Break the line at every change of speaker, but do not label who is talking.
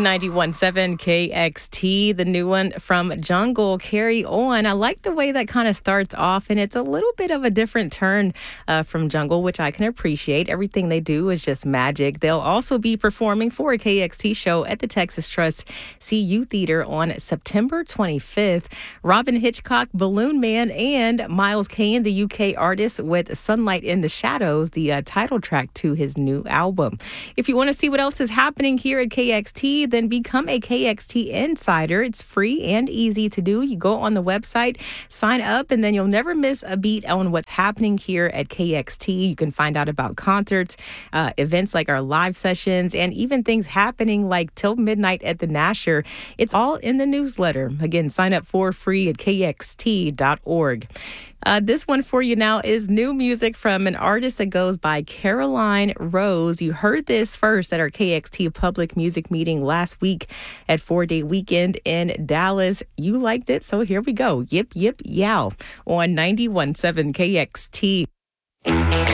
91.7 KXT, the new one from Jungle, Carry On. I like the way that kind of starts off, and it's a little bit of a different turn from Jungle, which I can appreciate. Everything they do is just magic. They'll also be performing for a KXT show at the Texas Trust CU Theater on September 25th. Robin Hitchcock, Balloon Man, and Miles Kane, the UK artist, with Sunlight in the Shadows, the title track to his new album. If you want to see what else is happening here at KXT, then become a KXT Insider. It's free and easy to do. You go on the website, sign up, and then you'll never miss a beat on what's happening here at KXT. You can find out about concerts, events like our live sessions, and even things happening like Till Midnight at the Nasher. It's all in the newsletter. Again, sign up for free at kxt.org. This one for you now is new music from an artist that goes by Caroline Rose. You heard this first at our KXT public music meeting last week at 4-Day Weekend in Dallas. You liked it, so here we go. Yip, yip, yow on 91.7 KXT.